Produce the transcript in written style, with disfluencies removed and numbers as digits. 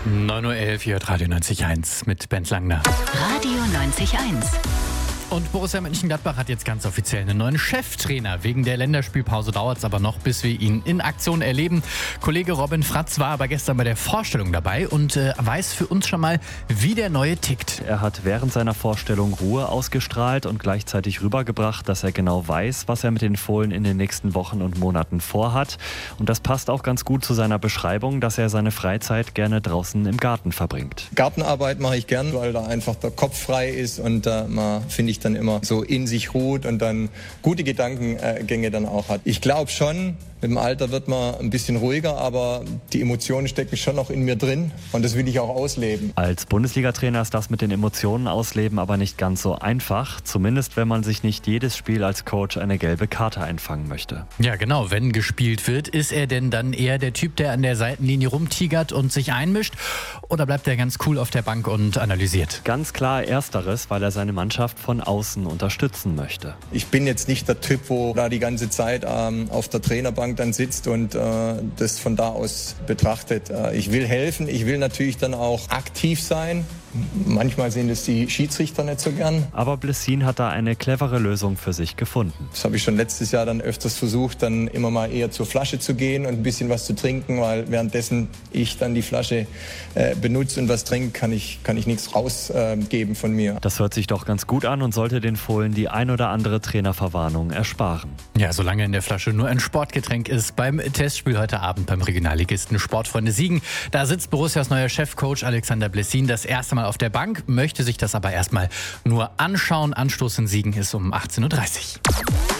9:11 Uhr, hier hört Radio 90.1 mit Bent Langner. Radio 90.1. Und Borussia Mönchengladbach hat jetzt ganz offiziell einen neuen Cheftrainer. Wegen der Länderspielpause dauert es aber noch, bis wir ihn in Aktion erleben. Kollege Robin Fratz war aber gestern bei der Vorstellung dabei und weiß für uns schon mal, wie der Neue tickt. Er hat während seiner Vorstellung Ruhe ausgestrahlt und gleichzeitig rübergebracht, dass er genau weiß, was er mit den Fohlen in den nächsten Wochen und Monaten vorhat. Und das passt auch ganz gut zu seiner Beschreibung, dass er seine Freizeit gerne draußen im Garten verbringt. Gartenarbeit mache ich gern, weil da einfach der Kopf frei ist und man, finde ich, dann immer so in sich ruht und dann gute Gedankengänge dann auch hat. Ich glaube schon, mit dem Alter wird man ein bisschen ruhiger, aber die Emotionen stecken schon noch in mir drin und das will ich auch ausleben. Als Bundesliga-Trainer ist das mit den Emotionen ausleben aber nicht ganz so einfach. Zumindest, wenn man sich nicht jedes Spiel als Coach eine gelbe Karte einfangen möchte. Ja genau, wenn gespielt wird, ist er denn dann eher der Typ, der an der Seitenlinie rumtigert und sich einmischt? Oder bleibt er ganz cool auf der Bank und analysiert? Ganz klar ersteres, weil er seine Mannschaft von außen unterstützen möchte. Ich bin jetzt nicht der Typ, wo da die ganze Zeit auf der Trainerbank dann sitzt und das von da aus betrachtet. Ich will helfen, ich will natürlich dann auch aktiv sein. Manchmal sehen es die Schiedsrichter nicht so gern. Aber Blessin hat da eine clevere Lösung für sich gefunden. Das habe ich schon letztes Jahr dann öfters versucht, dann immer mal eher zur Flasche zu gehen und ein bisschen was zu trinken, weil währenddessen ich dann die Flasche benutze und was trinke, kann ich nichts rausgeben von mir. Das hört sich doch ganz gut an und sollte den Fohlen die ein oder andere Trainerverwarnung ersparen. Ja, solange in der Flasche nur ein Sportgetränk ist, beim Testspiel heute Abend beim Regionalligisten Sportfreunde Siegen. Da sitzt Borussias neuer Chefcoach Alexander Blessin das erste Mal auf der Bank, möchte sich das aber erstmal nur anschauen. Anstoß in Siegen ist um 18:30 Uhr.